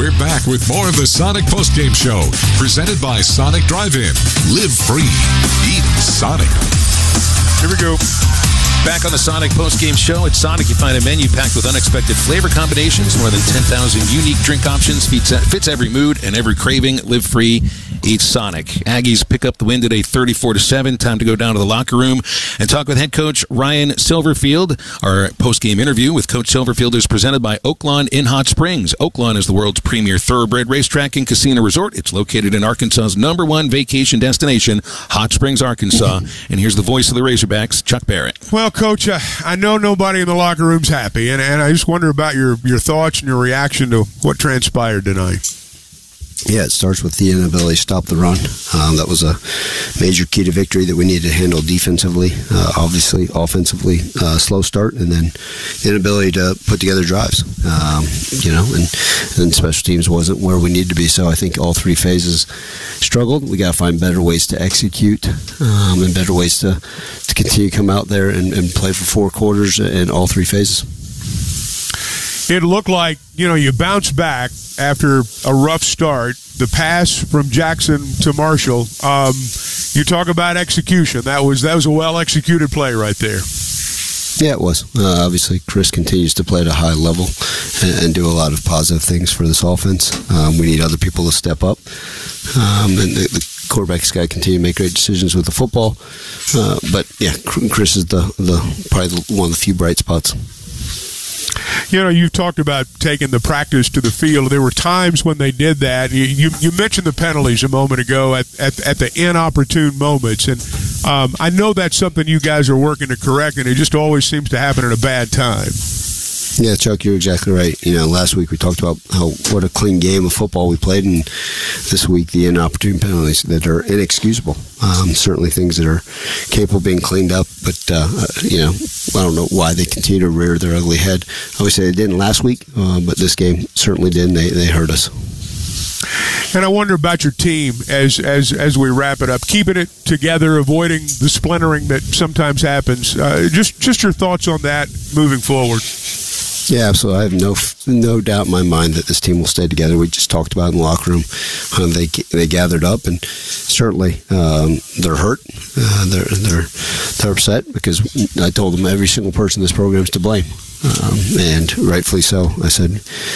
We're back with more of the Sonic Postgame Show, presented by Sonic Drive-In. Live free. Eat Sonic. Here we go. Back on the Sonic Postgame Show. At Sonic, you find a menu packed with unexpected flavor combinations, more than 10,000 unique drink options, fits every mood and every craving. Live free, eat Sonic. Aggies pick up the win today 34-7. Time to go down to the locker room and talk with head coach Ryan Silverfield. Our postgame interview with Coach Silverfield is presented by Oaklawn in Hot Springs. Oaklawn is the world's premier thoroughbred racetrack and casino resort. It's located in Arkansas's #1 vacation destination, Hot Springs, Arkansas. And here's the voice of the Razorbacks, Chuck Barrett. Well, Coach, I know nobody in the locker room's happy, and I just wonder about your thoughts and your reaction to what transpired tonight. Yeah, it starts with the inability to stop the run. That was a major key to victory that we needed to handle defensively. Obviously, offensively, slow start, and then the inability to put together drives. And special teams wasn't where we needed to be. So I think all three phases struggled. We got to find better ways to execute and better ways to continue to come out there and play for 4 quarters in all 3 phases. It looked like, you bounced back after a rough start. The pass from Jackson to Marshall. You talk about execution. That was a well-executed play right there. Yeah, it was. Obviously, Chris continues to play at a high level and do a lot of positive things for this offense. We need other people to step up. And the quarterback's got to continue to make great decisions with the football. But, yeah, Chris is probably one of the few bright spots. You've talked about taking the practice to the field. There were times when they did that. You mentioned the penalties a moment ago at the inopportune moments, and I know that's something you guys are working to correct, and it just always seems to happen at a bad time. Yeah, Chuck, you're exactly right. Last week we talked about what a clean game of football we played, and this week the inopportune penalties that are inexcusable. Certainly things that are capable of being cleaned up, but I don't know why they continue to rear their ugly head. Obviously they didn't last week, but this game certainly did, and they hurt us. And I wonder about your team as we wrap it up, keeping it together, avoiding the splintering that sometimes happens. Just your thoughts on that moving forward. Yeah, absolutely. I have no doubt in my mind that this team will stay together. We just talked about in the locker room. They gathered up, and certainly they're hurt. They're upset because I told them every single person in this program is to blame, and rightfully so. I said,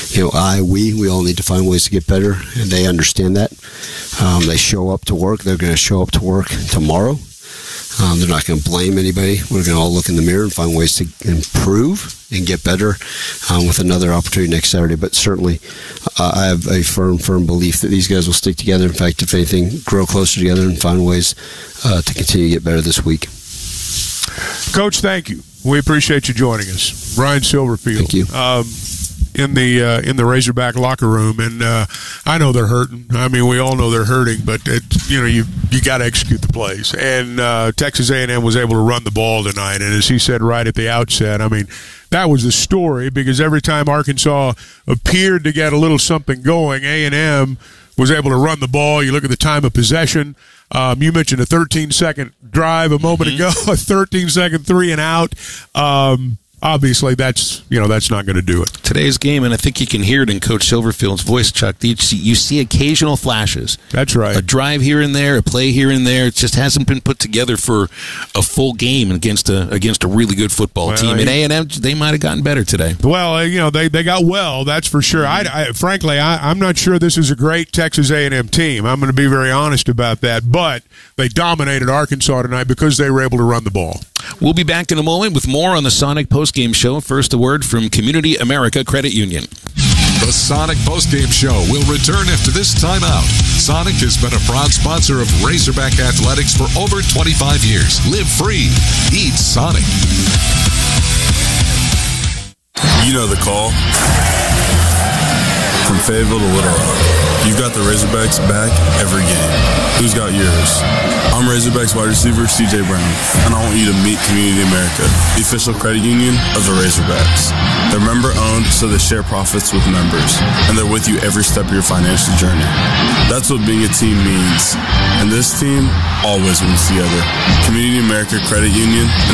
we all need to find ways to get better, and they understand that. They show up to work. They're going to show up to work tomorrow. They're not going to blame anybody. We're going to all look in the mirror and find ways to improve and get better with another opportunity next Saturday. But certainly, I have a firm belief that these guys will stick together. In fact, if anything, grow closer together and find ways to continue to get better this week. Coach, thank you. We appreciate you joining us. Ryan Silverfield. Thank you. In the Razorback locker room, and I know they're hurting. I mean, we all know they're hurting, but you got to execute the plays. And Texas A&M was able to run the ball tonight, and as he said right at the outset, I mean, that was the story, because every time Arkansas appeared to get a little something going, A&M was able to run the ball. You look at the time of possession. You mentioned a 13-second drive a moment ago, a 13-second 3-and-out. Obviously, that's not going to do it. Today's game, and I think you can hear it in Coach Silverfield's voice, Chuck, you see occasional flashes. That's right. A drive here and there, a play here and there. It just hasn't been put together for a full game against a really good football team. And A&M, they might have gotten better today. Well, they got that's for sure. Frankly, I'm not sure this is a great Texas A&M team. I'm going to be very honest about that. But they dominated Arkansas tonight because they were able to run the ball. We'll be back in a moment with more on the Sonic Postgame Show. First, a word from Community America Credit Union. The Sonic Postgame Show will return after this timeout. Sonic has been a proud sponsor of Razorback Athletics for over 25 years. Live free. Eat Sonic. You know the call. From Fayetteville to Little Rock, you've got the Razorbacks back every game. Who's got yours? I'm Razorbacks wide receiver C.J. Brown, and I want you to meet Community America, the official credit union of the Razorbacks. They're member-owned, so they share profits with members, and they're with you every step of your financial journey. That's what being a team means, and this team always wins together. Community America Credit Union.